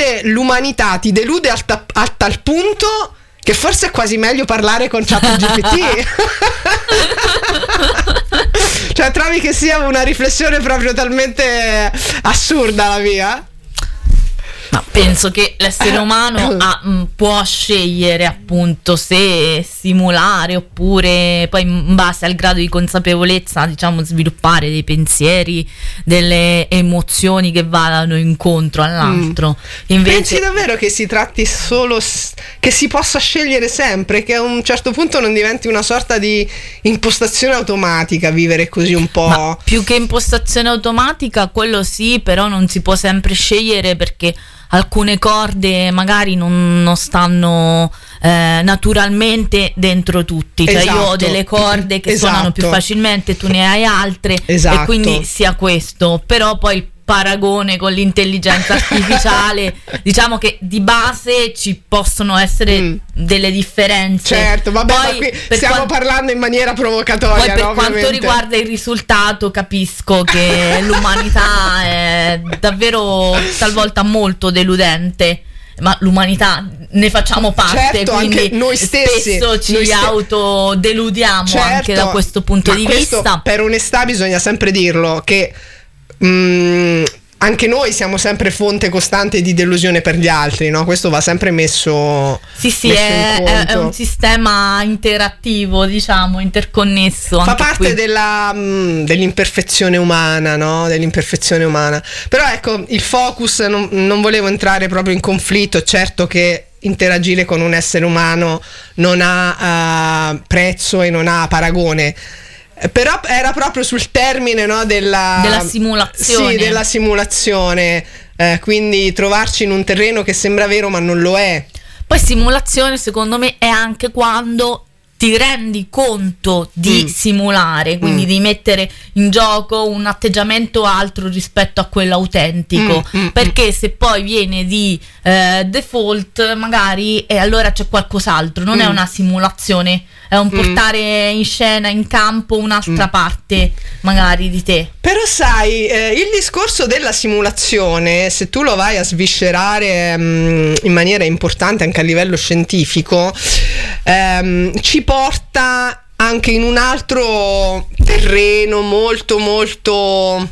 volte l'umanità ti delude a tal punto che forse è quasi meglio parlare con ChatGPT. Cioè, trovi che sia una riflessione proprio talmente assurda la mia? Ma penso che l'essere umano può scegliere appunto se simulare oppure poi in base al grado di consapevolezza, diciamo, sviluppare dei pensieri, delle emozioni che vadano incontro all'altro. Invece, pensi davvero che si tratti solo che si possa scegliere sempre, che a un certo punto non diventi una sorta di impostazione automatica vivere così un po'? Ma più che impostazione automatica, quello sì, però non si può sempre scegliere perché alcune corde magari non stanno naturalmente dentro tutti. Cioè, io ho delle corde che suonano più facilmente, tu ne hai altre, e quindi sia questo. Però poi il paragone con l'intelligenza artificiale, diciamo che di base ci possono essere delle differenze. Certo, vabbè, poi, ma qui stiamo parlando in maniera provocatoria. Poi per no, quanto riguarda il risultato, capisco che l'umanità è davvero talvolta molto deludente, ma l'umanità ne facciamo parte, certo, quindi anche noi stessi spesso ci autodeludiamo, certo, anche da questo punto di vista. Per onestà bisogna sempre dirlo che anche noi siamo sempre fonte costante di delusione per gli altri, no? Questo va sempre messo. Sì, è un sistema interattivo, diciamo, interconnesso. Fa parte dell'imperfezione umana, no? Dell'imperfezione umana. Però ecco, il focus, non volevo entrare proprio in conflitto. Certo che interagire con un essere umano non ha prezzo e non ha paragone. Però era proprio sul termine, no, della simulazione. Sì, della simulazione. Quindi trovarci in un terreno che sembra vero ma non lo è. Poi simulazione, secondo me, è anche quando ti rendi conto di simulare, quindi di mettere in gioco un atteggiamento altro rispetto a quello autentico, perché se poi viene di default magari, e allora c'è qualcos'altro, non è una simulazione, è un portare in scena, in campo un'altra parte magari di te. Però sai, il discorso della simulazione, se tu lo vai a sviscerare in maniera importante anche a livello scientifico, ci porta anche in un altro terreno molto molto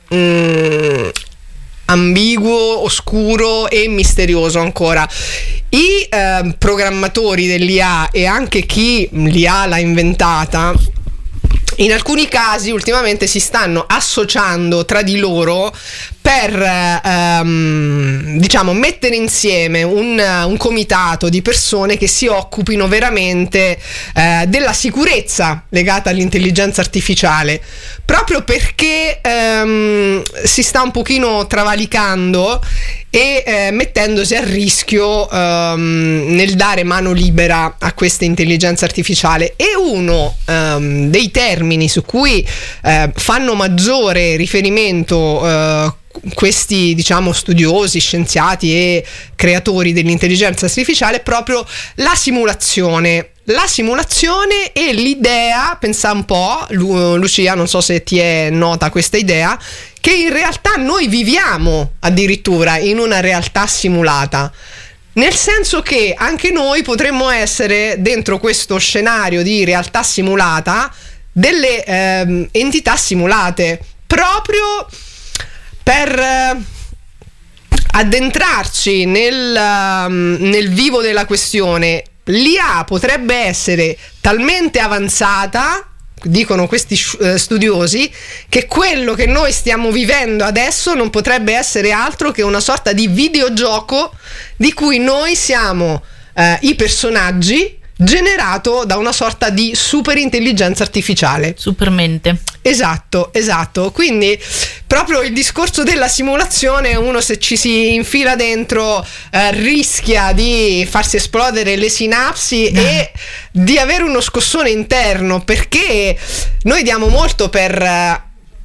ambiguo, oscuro e misterioso ancora. I programmatori dell'IA e anche chi l'IA l'ha inventata, in alcuni casi ultimamente si stanno associando tra di loro per diciamo mettere insieme un comitato di persone che si occupino veramente della sicurezza legata all'intelligenza artificiale, proprio perché si sta un pochino travalicando e mettendosi a rischio nel dare mano libera a questa intelligenza artificiale. E uno dei termini su cui fanno maggiore riferimento questi, diciamo, studiosi, scienziati e creatori dell'intelligenza artificiale è proprio la simulazione. La simulazione e l'idea, pensa un po', Lucia, non so se ti è nota questa idea, che in realtà noi viviamo addirittura in una realtà simulata. Nel senso che anche noi potremmo essere dentro questo scenario di realtà simulata delle entità simulate, proprio per addentrarci nel vivo della questione. L'IA potrebbe essere talmente avanzata, dicono questi studiosi, che quello che noi stiamo vivendo adesso non potrebbe essere altro che una sorta di videogioco di cui noi siamo i personaggi, generato da una sorta di super intelligenza artificiale. Supermente. Esatto. Quindi proprio il discorso della simulazione, uno se ci si infila dentro rischia di farsi esplodere le sinapsi e di avere uno scossone interno, perché noi diamo molto per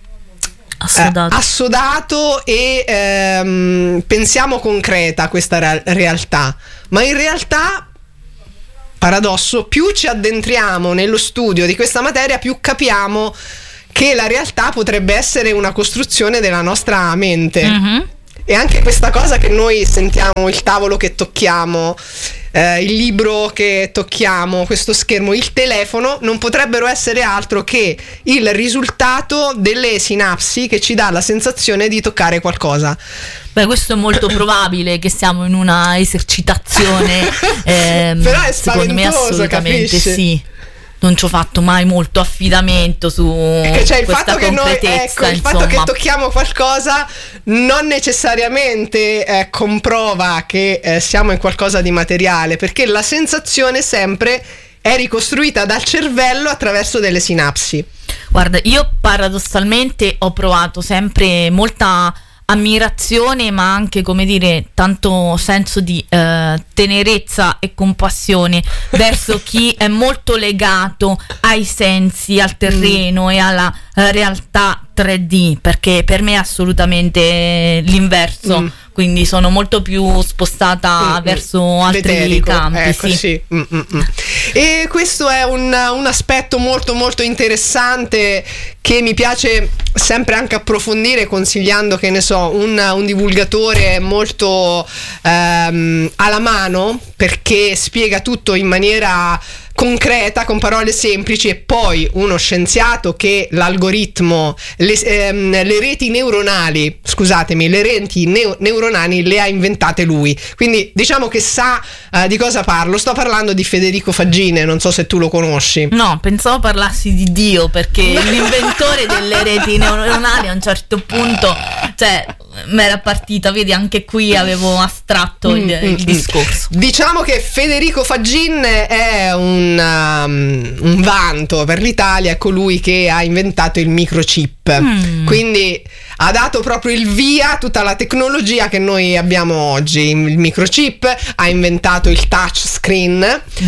assodato e pensiamo concreta questa realtà, ma in realtà, paradosso, più ci addentriamo nello studio di questa materia, più capiamo che la realtà potrebbe essere una costruzione della nostra mente. E anche questa cosa che noi sentiamo, il tavolo che tocchiamo, il libro che tocchiamo, questo schermo, il telefono, non potrebbero essere altro che il risultato delle sinapsi che ci dà la sensazione di toccare qualcosa. Beh, questo è molto probabile, che siamo in una esercitazione, però è secondo me assolutamente capisci? Sì. Non ci ho fatto mai molto affidamento su cioè il questa fatto che noi, ecco, il fatto che tocchiamo qualcosa non necessariamente comprova che siamo in qualcosa di materiale, perché la sensazione sempre è ricostruita dal cervello attraverso delle sinapsi. Guarda, io paradossalmente ho provato sempre molta ammirazione, ma anche, come dire, tanto senso di tenerezza e compassione verso chi è molto legato ai sensi, al terreno e alla realtà 3D, perché per me è assolutamente l'inverso. Quindi sono molto più spostata verso altri campi. Ecco, sì. E questo è un aspetto molto molto interessante che mi piace sempre anche approfondire, consigliando, che ne so, un divulgatore molto alla mano, perché spiega tutto in maniera concreta, con parole semplici, e poi uno scienziato che l'algoritmo, le reti neuronali, scusatemi, le reti neuronali le ha inventate lui, quindi diciamo che sa di cosa parlo. Sto parlando di Federico Faggine, non so se tu lo conosci. No, pensavo parlassi di Dio, perché l'inventore delle reti neuronali a un certo punto, cioè, mi era partita, vedi, anche qui avevo astratto il discorso. Diciamo che Federico Faggin è un vanto per l'Italia, è colui che ha inventato il microchip, quindi ha dato proprio il via a tutta la tecnologia che noi abbiamo oggi. Il microchip, ha inventato il touch screen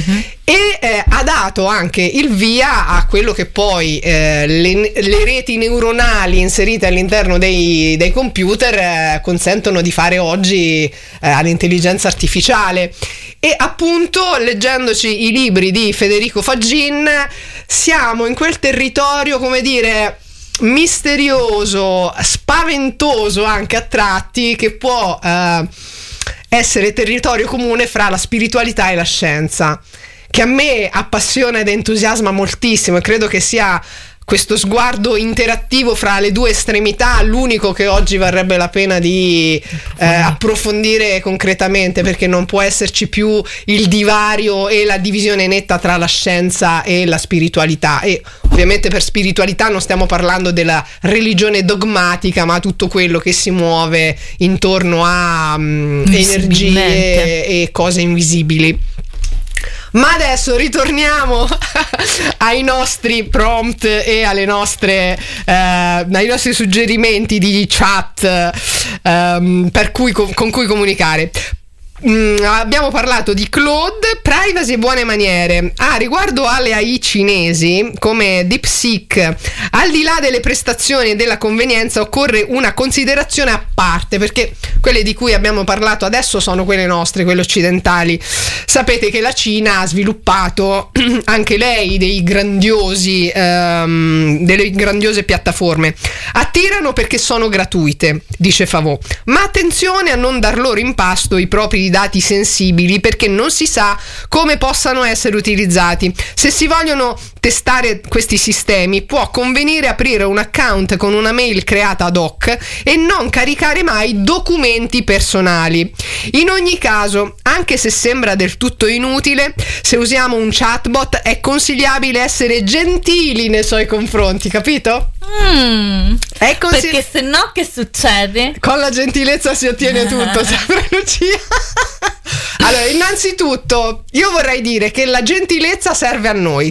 e ha dato anche il via a quello che poi le reti neuronali inserite all'interno dei computer consentono di fare oggi all'intelligenza artificiale. E appunto, leggendoci i libri di Federico Faggin, siamo in quel territorio, come dire, misterioso, spaventoso anche a tratti, che può essere territorio comune fra la spiritualità e la scienza, che a me appassiona ed entusiasma moltissimo, e credo che sia questo sguardo interattivo fra le due estremità l'unico che oggi varrebbe la pena di approfondire concretamente, perché non può esserci più il divario e la divisione netta tra la scienza e la spiritualità. E ovviamente per spiritualità non stiamo parlando della religione dogmatica, ma tutto quello che si muove intorno a energie e cose invisibili. Ma adesso ritorniamo ai nostri prompt e alle nostre ai nostri suggerimenti di chat con cui comunicare. Abbiamo parlato di Claude, privacy e buone maniere. Riguardo alle AI cinesi come DeepSeek, al di là delle prestazioni e della convenienza, occorre una considerazione a parte, perché quelle di cui abbiamo parlato adesso sono quelle nostre, quelle occidentali. Sapete che la Cina ha sviluppato anche lei delle grandiose piattaforme. Attirano perché sono gratuite, dice Favò, ma attenzione a non dar loro in pasto i propri dati sensibili, perché non si sa come possano essere utilizzati. Se si vogliono testare questi sistemi, può convenire aprire un account con una mail creata ad hoc e non caricare mai documenti personali. In ogni caso, anche se sembra del tutto inutile, se usiamo un chatbot è consigliabile essere gentili nei suoi confronti, capito? Perché se no che succede? Con la gentilezza si ottiene tutto, sempre Lucia. Allora, innanzitutto io vorrei dire che la gentilezza serve a noi.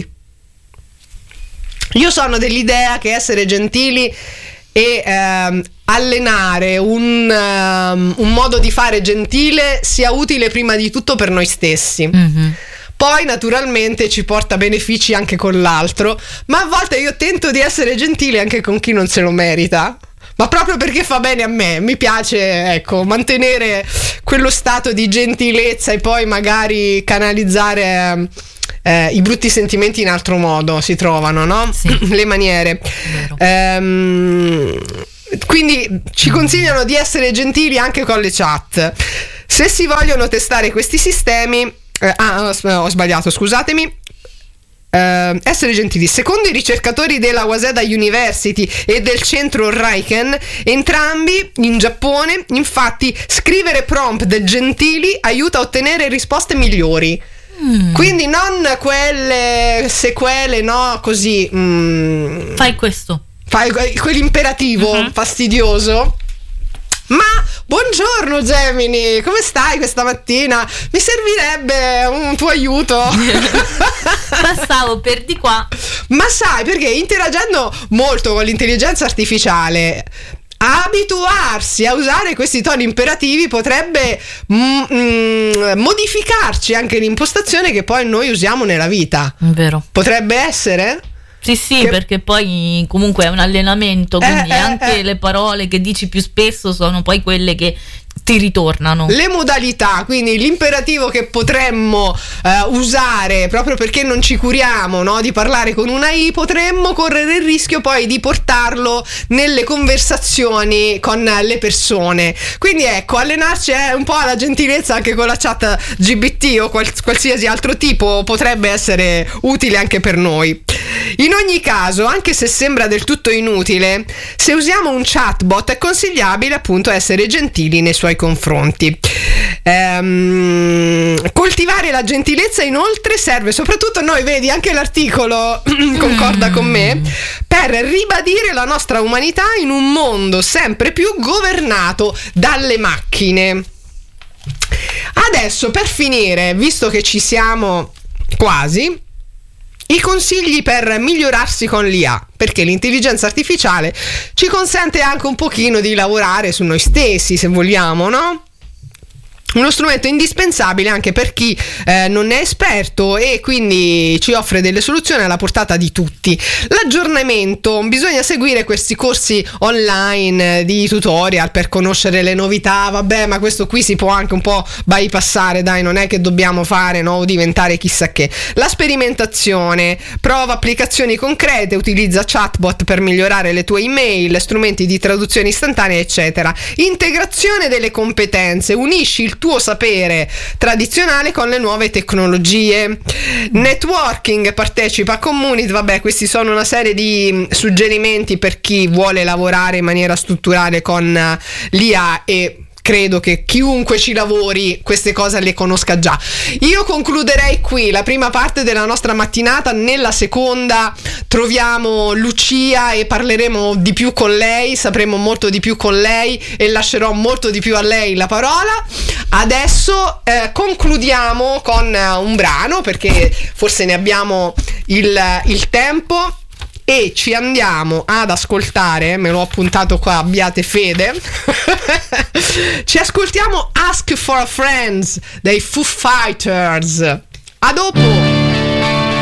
Io sono dell'idea che essere gentili e allenare un modo di fare gentile sia utile prima di tutto per noi stessi. Poi naturalmente ci porta benefici anche con l'altro, ma a volte io tento di essere gentile anche con chi non se lo merita, ma proprio perché fa bene a me. Mi piace, ecco, mantenere quello stato di gentilezza e poi magari canalizzare i brutti sentimenti in altro modo, si trovano, no? Sì. Le maniere. Quindi ci consigliano di essere gentili anche con le chat. Se si vogliono testare questi sistemi, ho sbagliato, scusatemi. Essere gentili. Secondo i ricercatori della Waseda University e del centro Riken, entrambi in Giappone, infatti, scrivere prompt gentili aiuta a ottenere risposte migliori. Quindi non quelle sequele, no? Così. Fai questo. Fai quell'imperativo fastidioso. Ma buongiorno Gemini, come stai questa mattina? Mi servirebbe un tuo aiuto. Passavo per di qua. Ma sai, perché interagendo molto con l'intelligenza artificiale, abituarsi a usare questi toni imperativi potrebbe modificarci anche l'impostazione che poi noi usiamo nella vita. Vero. Potrebbe essere? Sì, perché poi comunque è un allenamento, quindi anche le parole che dici più spesso sono poi quelle che ti ritornano. Le modalità, quindi l'imperativo che potremmo usare proprio perché non ci curiamo, no, di parlare con una AI, potremmo correre il rischio poi di portarlo nelle conversazioni con le persone. Quindi ecco, allenarci un po' alla gentilezza anche con la chat GBT o qualsiasi altro tipo potrebbe essere utile anche per noi. In ogni caso, anche se sembra del tutto inutile, se usiamo un chatbot è consigliabile appunto essere gentili nei suoi confronti. Coltivare la gentilezza inoltre serve, soprattutto noi, vedi, anche l'articolo concorda con me, per ribadire la nostra umanità in un mondo sempre più governato dalle macchine. Adesso, per finire, visto che ci siamo quasi, i consigli per migliorarsi con l'IA, perché l'intelligenza artificiale ci consente anche un pochino di lavorare su noi stessi, se vogliamo, no? Uno strumento indispensabile anche per chi non è esperto e quindi ci offre delle soluzioni alla portata di tutti. L'aggiornamento: bisogna seguire questi corsi online di tutorial per conoscere le novità. Vabbè, ma questo qui si può anche un po' bypassare, dai, non è che dobbiamo fare, no, o diventare chissà che. La sperimentazione: prova applicazioni concrete, utilizza chatbot per migliorare le tue email, strumenti di traduzione istantanea, eccetera. Integrazione delle competenze: unisci il tuo sapere tradizionale con le nuove tecnologie. Networking: partecipa a community. Vabbè, questi sono una serie di suggerimenti per chi vuole lavorare in maniera strutturale con l'IA e credo che chiunque ci lavori queste cose le conosca già. Io concluderei qui la prima parte della nostra mattinata. Nella seconda troviamo Lucia e parleremo di più con lei, sapremo molto di più con lei e lascerò molto di più a lei la parola. Adesso concludiamo con un brano, perché forse ne abbiamo il tempo, e ci andiamo ad ascoltare, me l'ho appuntato qua, abbiate fede. Ci ascoltiamo Ask for a Friend dei Foo Fighters. A dopo.